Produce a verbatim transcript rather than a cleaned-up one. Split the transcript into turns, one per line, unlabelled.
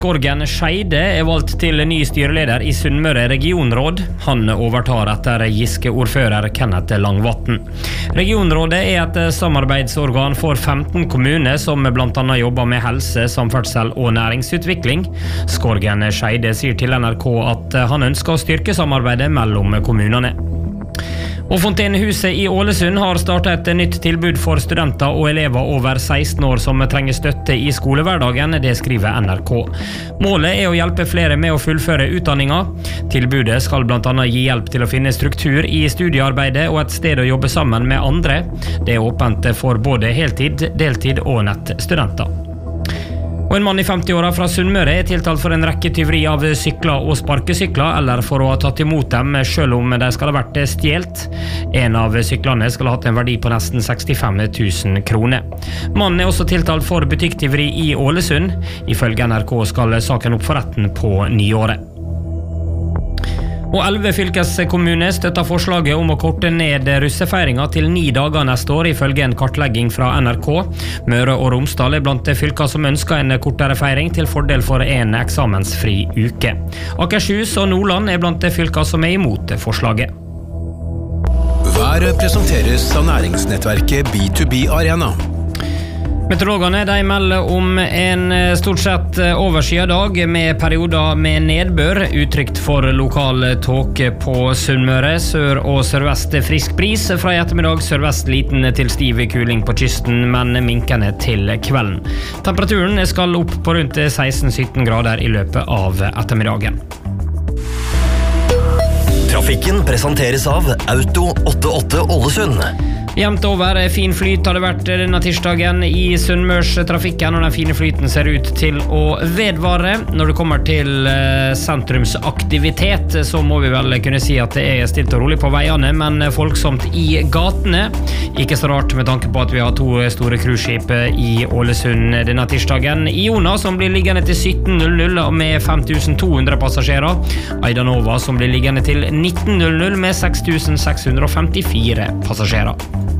Skorgen Skeide er valgt til ny styreleder i Sunnmøre regionråd. Han overtar etter Giske-ordfører Kenneth Langvatn. Regionrådet er et samarbeidsorgan for femten kommuner som blant annet jobber med helse, samferdsel og næringsutvikling. Skorgen Skeide sier til N R K at han ønsker å styrke samarbeidet mellom kommunene. Og Fontenehuset i Ålesund har startet et nytt tilbud for studenter og elever over seksten år som trenger støtte i skolehverdagen, det skriver N R K. Målet er å hjelpe flere med å fullføre utdanninga. Tilbudet skal blant annet gi hjelp til å finne struktur i studiearbeidet og et sted å jobbe sammen med andre. Det er åpent for både heltid, deltid og nettstudenter. Og en mann i femti-åra fra Sunnmøre er tiltalt for en rekke tyveri av sykler og sparkesykler, eller for å ha tatt imot dem selv om de skal ha vært stjelt. En av syklene skal ha hatt en verdi på nesten sekstifem tusen kroner. Mannen er også tiltalt for butikktyveri i Ålesund. Ifølge N R K skal saken opp for retten på nyåret. Og elleve fylkeskommuner støtter forslaget om å korte ned russefeiringa til ni dager neste år, ifølge en kartlegging fra N R K. Møre og Romsdal er blant fylker som ønsker en kortere feiring til fordel for en eksamensfri uke. Akershus og Nordland er blant fylker som er imot forslaget.
Været presenteres av næringsnettverket B to B Arena.
Meteorologene de melder om en stort sett overskyet dag med perioder med nedbør, utrygt for lokal tåke på Sunnmøre, sør og sørvest frisk bris, fra i ettermiddag sørvest liten til stiv kuling på kysten, men minkende til kvelden. Temperaturen skal opp på rundt seksten til sytten grader i løpet av ettermiddagen.
Trafikken presenteres av Auto åttiåtte Ålesund.
Jevnt over fin flyt har det vært denne tirsdagen i Sunnmørstrafikken, og den fine flyten ser ut til å vedvare. Når det kommer til sentrumsaktivitet, så må vi vel kunne si at det er stilt og rolig på veiene, men folksomt i gatene. Ikke så rart med tanke på at vi har to store cruiseskip i Ålesund denne tirsdagen. Iona, som blir liggende til sytten null null med fem tusen to hundre passasjerer. Aidanova, som blir liggende til nitten null null med seks tusen seks hundre femtifire passasjerer.